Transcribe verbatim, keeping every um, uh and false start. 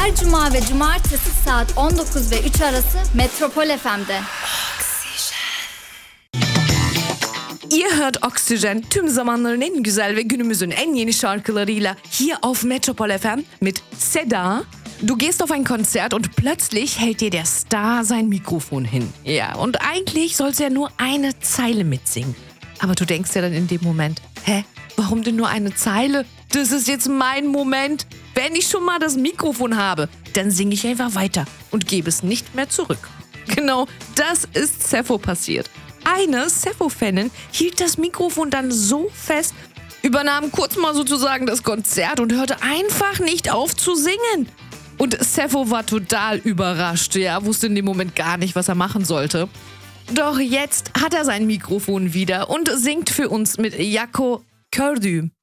Her cuma ve cumartesi saat on dokuz ve üç arası Metropol F M'de. Ihr hört Oxygen, tüm zamanların en güzel ve günümüzün en yeni şarkılarıyla hier auf Metropol F M mit Seda. Du gehst auf ein Konzert und plötzlich hält dir der Star sein Mikrofon hin. Ja, und eigentlich sollst du ja nur eine Zeile mitsingen. Aber du denkst ja dann in dem Moment, hä, warum denn nur eine Zeile? Das ist jetzt mein Moment. Wenn ich schon mal das Mikrofon habe, dann singe ich einfach weiter und gebe es nicht mehr zurück. Genau, das ist Sepho passiert. Eine Sepho-Fanin hielt das Mikrofon dann so fest, übernahm kurz mal sozusagen das Konzert und hörte einfach nicht auf zu singen. Und Sepho war total überrascht, ja, wusste in dem Moment gar nicht, was er machen sollte. Doch jetzt hat er sein Mikrofon wieder und singt für uns mit Jaco Kördü.